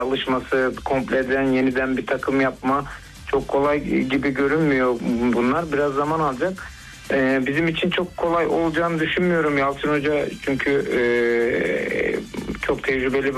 alışması, kompleden yeniden bir takım yapma çok kolay gibi görünmüyor bunlar. Biraz zaman alacak. Bizim için çok kolay olacağını düşünmüyorum Yalçın Hoca, çünkü çok tecrübeli